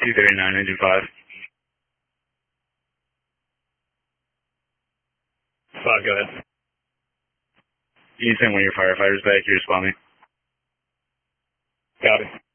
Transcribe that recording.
239, engine 5. 5, go ahead. You send one of your firefighters back here to spot me. Copy.